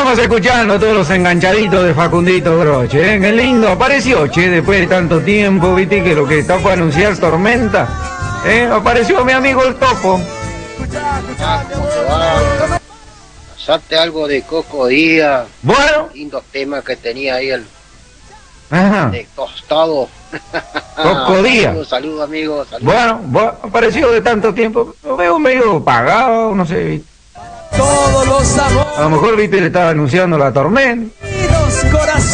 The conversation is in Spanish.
estamos escuchando a todos los enganchaditos de Facundito Groche, ¿eh? Qué lindo, apareció, che, después de tanto tiempo, viste que lo que está por anunciar tormenta, apareció mi amigo el Topo. Pasarte algo de Coco Díaz. Bueno. Lindos temas que tenía ahí el... Ajá. De Tostado. Coco Díaz. Saludos, amigos. Bueno, apareció de tanto tiempo, lo veo medio pagado, no sé, ¿viste? Todos los amores. A lo mejor, viste, le estaba anunciando la tormenta.